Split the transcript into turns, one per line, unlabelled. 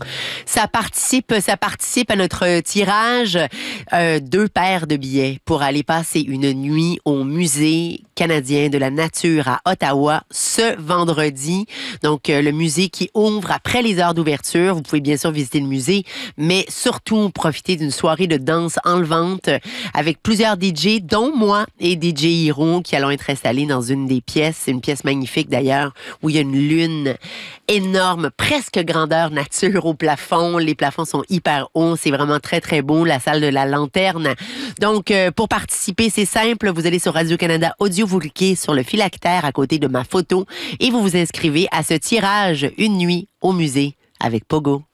Ça participe à notre tirage. 2 paires de billets pour aller passer une nuit au Musée canadien de la nature à Ottawa ce vendredi. Donc, le musée qui ouvre après les heures d'ouverture. Vous pouvez bien sûr visiter le musée, mais surtout profiter d'une soirée de danse enlevante avec plusieurs DJ, dont moi et DJ Hiro, qui allons être installés dans une des pièces. C'est une pièce magnifique d'ailleurs, où il y a une lune énorme, presque grandeur nature au plafond. Les plafonds sont hyper hauts. C'est vraiment très, très beau. La salle de la lanterne. Donc, pour participer, c'est simple. Vous allez sur Radio-Canada Audio, vous cliquez sur le phylactère à côté de ma photo et vous vous inscrivez à ce tirage Une nuit au musée avec Pogo.